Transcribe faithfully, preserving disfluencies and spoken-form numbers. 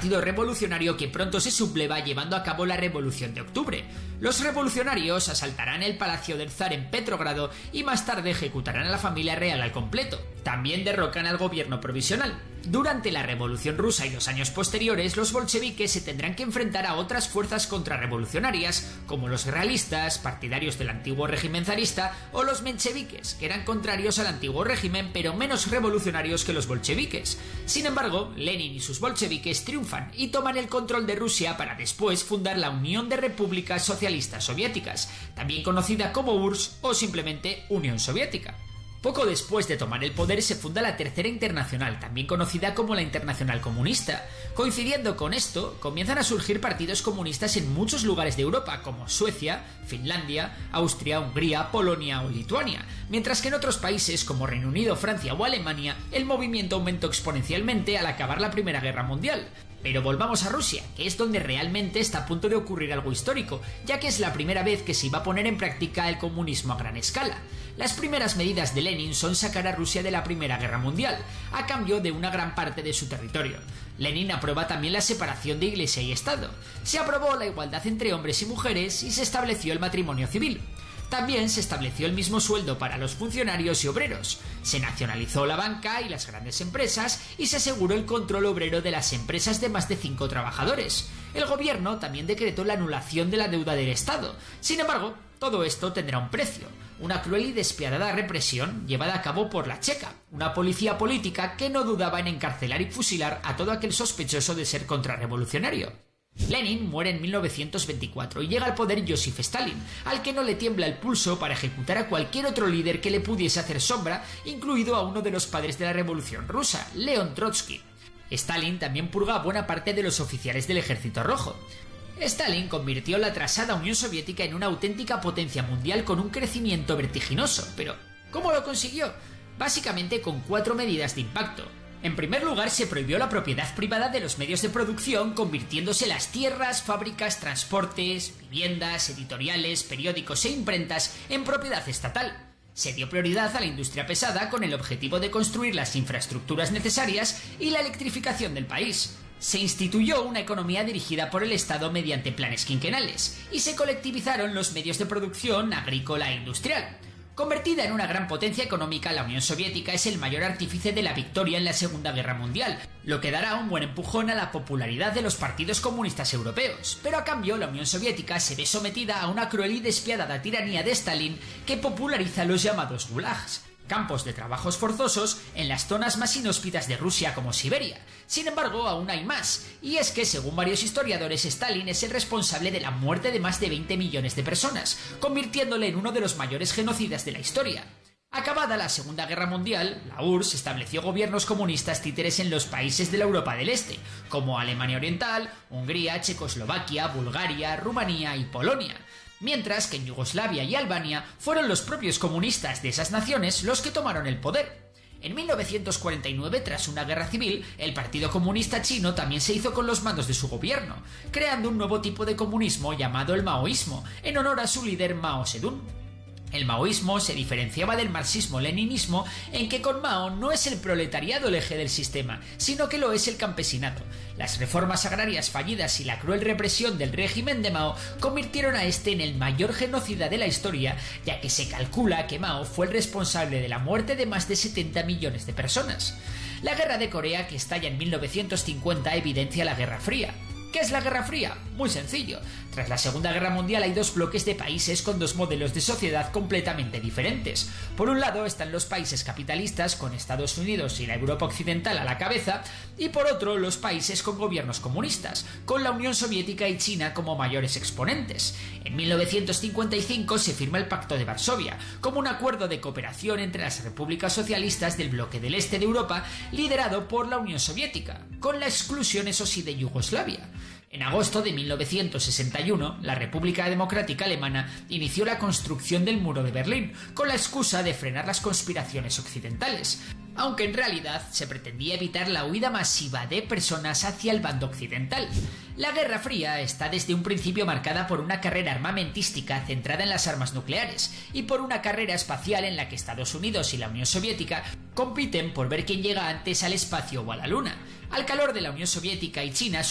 partido revolucionario que pronto se subleva llevando a cabo la Revolución de Octubre. Los revolucionarios asaltarán el palacio del zar en Petrogrado y más tarde ejecutarán a la familia real al completo. También derrocan al gobierno provisional. Durante la Revolución rusa y los años posteriores, los bolcheviques se tendrán que enfrentar a otras fuerzas contrarrevolucionarias, como los realistas, partidarios del antiguo régimen zarista, o los mencheviques, que eran contrarios al antiguo régimen pero menos revolucionarios que los bolcheviques. Sin embargo, Lenin y sus bolcheviques triunfan y toman el control de Rusia para después fundar la Unión de Repúblicas Socialistas Soviéticas, también conocida como U R S S o simplemente Unión Soviética. Poco después de tomar el poder se funda la Tercera Internacional, también conocida como la Internacional Comunista. Coincidiendo con esto, comienzan a surgir partidos comunistas en muchos lugares de Europa, como Suecia, Finlandia, Austria, Hungría, Polonia o Lituania, mientras que en otros países como Reino Unido, Francia o Alemania, el movimiento aumentó exponencialmente al acabar la Primera Guerra Mundial. Pero volvamos a Rusia, que es donde realmente está a punto de ocurrir algo histórico, ya que es la primera vez que se iba a poner en práctica el comunismo a gran escala. Las primeras medidas de Lenin son sacar a Rusia de la Primera Guerra Mundial, a cambio de una gran parte de su territorio. Lenin aprueba también la separación de Iglesia y Estado. Se aprobó la igualdad entre hombres y mujeres y se estableció el matrimonio civil. También se estableció el mismo sueldo para los funcionarios y obreros, se nacionalizó la banca y las grandes empresas y se aseguró el control obrero de las empresas de más de cinco trabajadores. El gobierno también decretó la anulación de la deuda del Estado. Sin embargo, todo esto tendrá un precio, una cruel y despiadada represión llevada a cabo por la Cheka, una policía política que no dudaba en encarcelar y fusilar a todo aquel sospechoso de ser contrarrevolucionario. Lenin muere en mil novecientos veinticuatro y llega al poder Joseph Stalin, al que no le tiembla el pulso para ejecutar a cualquier otro líder que le pudiese hacer sombra, incluido a uno de los padres de la Revolución Rusa, León Trotsky. Stalin también purga a buena parte de los oficiales del Ejército Rojo. Stalin convirtió la atrasada Unión Soviética en una auténtica potencia mundial con un crecimiento vertiginoso, pero ¿cómo lo consiguió? Básicamente con cuatro medidas de impacto. En primer lugar, se prohibió la propiedad privada de los medios de producción, convirtiéndose las tierras, fábricas, transportes, viviendas, editoriales, periódicos e imprentas en propiedad estatal. Se dio prioridad a la industria pesada con el objetivo de construir las infraestructuras necesarias y la electrificación del país. Se instituyó una economía dirigida por el Estado mediante planes quinquenales y se colectivizaron los medios de producción agrícola e industrial. Convertida en una gran potencia económica, la Unión Soviética es el mayor artífice de la victoria en la Segunda Guerra Mundial, lo que dará un buen empujón a la popularidad de los partidos comunistas europeos. Pero a cambio, la Unión Soviética se ve sometida a una cruel y despiadada tiranía de Stalin que populariza los llamados gulags, campos de trabajos forzosos en las zonas más inhóspitas de Rusia como Siberia. Sin embargo, aún hay más, y es que según varios historiadores, Stalin es el responsable de la muerte de más de veinte millones de personas, convirtiéndole en uno de los mayores genocidas de la historia. Acabada la Segunda Guerra Mundial, la U R S S estableció gobiernos comunistas títeres en los países de la Europa del Este, como Alemania Oriental, Hungría, Checoslovaquia, Bulgaria, Rumanía y Polonia, mientras que en Yugoslavia y Albania fueron los propios comunistas de esas naciones los que tomaron el poder. En mil novecientos cuarenta y nueve, tras una guerra civil, el Partido Comunista Chino también se hizo con los mandos de su gobierno, creando un nuevo tipo de comunismo llamado el maoísmo, en honor a su líder Mao Zedong. El maoísmo se diferenciaba del marxismo-leninismo en que con Mao no es el proletariado el eje del sistema, sino que lo es el campesinado. Las reformas agrarias fallidas y la cruel represión del régimen de Mao convirtieron a este en el mayor genocida de la historia, ya que se calcula que Mao fue el responsable de la muerte de más de setenta millones de personas. La Guerra de Corea, que estalla en mil novecientos cincuenta, evidencia la Guerra Fría. ¿Qué es la Guerra Fría? Muy sencillo. Tras la Segunda Guerra Mundial hay dos bloques de países con dos modelos de sociedad completamente diferentes. Por un lado están los países capitalistas con Estados Unidos y la Europa Occidental a la cabeza, y por otro los países con gobiernos comunistas, con la Unión Soviética y China como mayores exponentes. En mil novecientos cincuenta y cinco se firma el Pacto de Varsovia, como un acuerdo de cooperación entre las repúblicas socialistas del bloque del este de Europa, liderado por la Unión Soviética, con la exclusión, eso sí, de Yugoslavia. En agosto de mil novecientos sesenta y uno, la República Democrática Alemana inició la construcción del Muro de Berlín, con la excusa de frenar las conspiraciones occidentales, aunque en realidad se pretendía evitar la huida masiva de personas hacia el bando occidental. La Guerra Fría está desde un principio marcada por una carrera armamentística centrada en las armas nucleares y por una carrera espacial en la que Estados Unidos y la Unión Soviética compiten por ver quién llega antes al espacio o a la Luna. Al calor de la Unión Soviética y China